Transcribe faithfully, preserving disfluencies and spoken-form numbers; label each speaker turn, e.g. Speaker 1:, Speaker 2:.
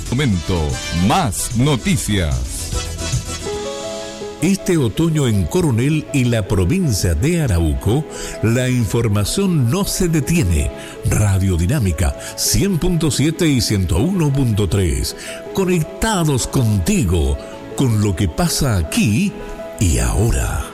Speaker 1: Momento, más noticias.
Speaker 2: Este otoño en Coronel y la provincia de Arauco, la información no se detiene. Radio Dinámica cien punto siete y ciento uno punto tres. Conectados contigo, con lo que pasa aquí y ahora.